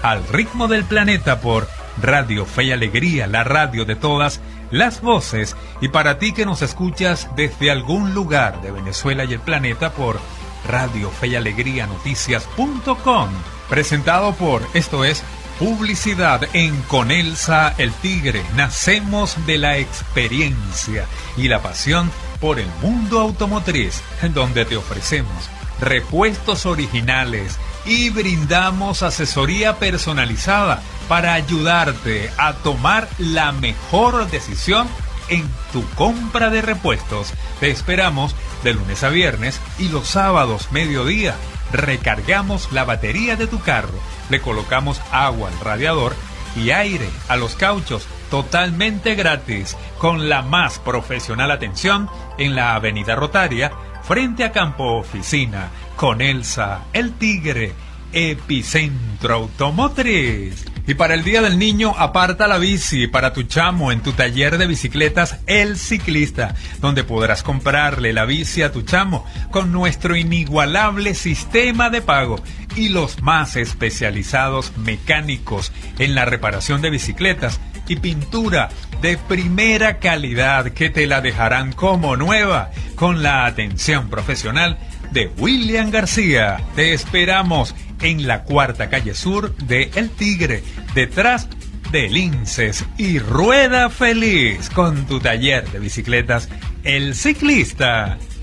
al ritmo del planeta por Radio Fe y Alegría, la radio de todas las voces. Y para ti que nos escuchas desde algún lugar de Venezuela y el planeta por Radio Fe y Alegría Noticias.com. Presentado por, esto es, Publicidad en Conelsa El Tigre. Nacemos de la experiencia y la pasión por el mundo automotriz, en donde te ofrecemos repuestos originales y brindamos asesoría personalizada para ayudarte a tomar la mejor decisión en tu compra de repuestos. Te esperamos de lunes a viernes y los sábados mediodía. Recargamos la batería de tu carro, le colocamos agua al radiador y aire a los cauchos totalmente gratis, con la más profesional atención en la Avenida Rotaria, frente a Campo Oficina, Conelsa El Tigre, epicentro automotriz. Y para el Día del Niño, aparta la bici para tu chamo en tu taller de bicicletas El Ciclista, donde podrás comprarle la bici a tu chamo con nuestro inigualable sistema de pago y los más especializados mecánicos en la reparación de bicicletas y pintura de primera calidad que te la dejarán como nueva, con la atención profesional de William García. Te esperamos en la cuarta calle sur de El Tigre, detrás de Linces, y rueda feliz con tu taller de bicicletas El Ciclista.